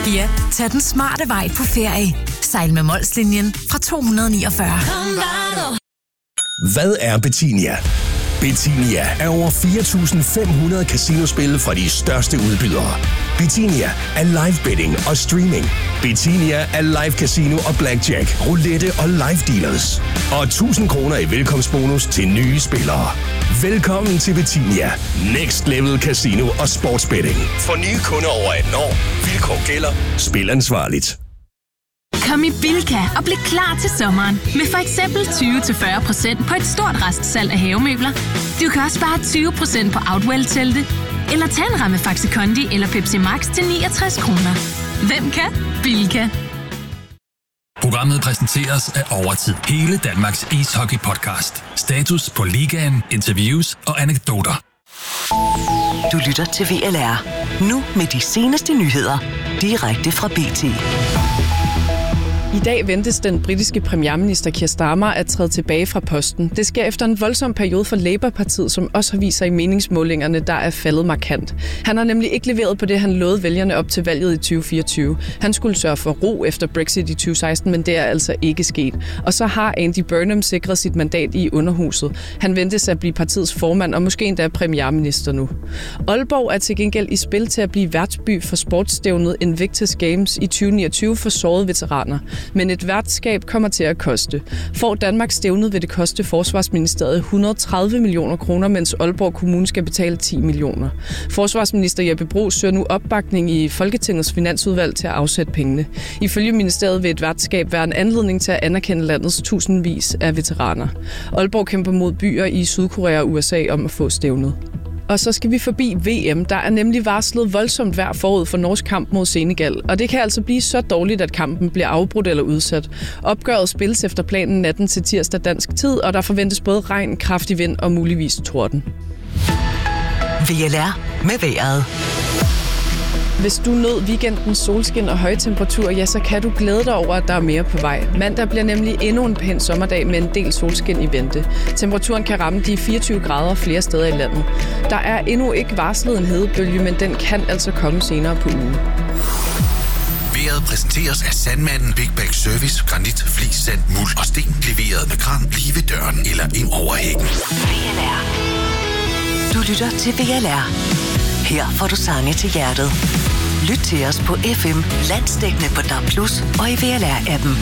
Ja, tag den smarte vej på ferie. Sejl med Molslinjen fra 249. Hvad er Betinia? Betinia er over 4.500 casinospil fra de største udbydere. Betinia er live betting og streaming. Betinia er live casino og blackjack, roulette og live dealers. Og 1.000 kroner i velkomstbonus til nye spillere. Velkommen til Betinia. Next Level Casino og Sportsbetting. For nye kunder over 18 år. Vilkår gælder. Spil ansvarligt. Kom i Bilka og bliv klar til sommeren med for eksempel 20-40% på et stort restsalg af havemøbler. Du kan også spare 20% på Outwell-telte, eller tage en ramme Faxi Kondi eller Pepsi Max til 69 kroner. Hvem kan? Bilka. Programmet præsenteres af Overtid. Hele Danmarks ishockey-podcast. Status på ligaen, interviews og anekdoter. Du lytter til VLR. Nu med de seneste nyheder. Direkte fra BT. I dag ventes den britiske premierminister Keir Starmer at træde tilbage fra posten. Det sker efter en voldsom periode for Labour-partiet, som også har vist sig i meningsmålingerne, der er faldet markant. Han har nemlig ikke leveret på det, han lovede vælgerne op til valget i 2024. Han skulle sørge for ro efter Brexit i 2016, men det er altså ikke sket. Og så har Andy Burnham sikret sit mandat i underhuset. Han ventes at blive partiets formand og måske endda premierminister nu. Aalborg er til gengæld i spil til at blive værtsby for sportsstævnet Invictus Games i 2029 for sårede veteraner. Men et værtskab kommer til at koste. For Danmark stævnet vil det koste Forsvarsministeriet 130 millioner kroner, mens Aalborg Kommune skal betale 10 millioner. Forsvarsminister Jeppe Bruus søger nu opbakning i Folketingets finansudvalg til at afsætte pengene. Ifølge ministeriet vil et værtskab være en anledning til at anerkende landets tusindvis af veteraner. Aalborg kæmper mod byer i Sydkorea og USA om at få stævnet. Og så skal vi forbi VM. Der er nemlig varslet voldsomt vejr forud for norsk kamp mod Senegal. Og det kan altså blive så dårligt, at kampen bliver afbrudt eller udsat. Opgøret spilles efter planen natten til tirsdag dansk tid, og der forventes både regn, kraftig vind og muligvis torden. VLR med vejret. Hvis du nød weekendens solskin og høje temperaturer, ja, så kan du glæde dig over, at der er mere på vej. Mandag bliver nemlig endnu en pæn sommerdag med en del solskin i vente. Temperaturen kan ramme de 24 grader flere steder i landet. Der er endnu ikke varslet en hedebølge, men den kan altså komme senere på ugen. Vejret præsenteres af Sandmanden Big Bag Service, granit, flis, sand, muld og sten. Leveret med kran lige ved døren eller ind over hækken. VLR. Du lytter til VLR. Her får du sange til hjertet. Lyt til os på FM, landsdækkende på DAB+ og i VLR-appen.